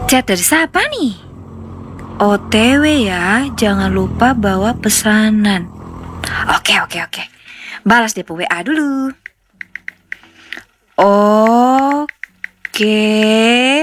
Chat dari siapa nih? OTW ya, jangan lupa bawa pesanan. Oke. Balas deh WA dulu. Oke.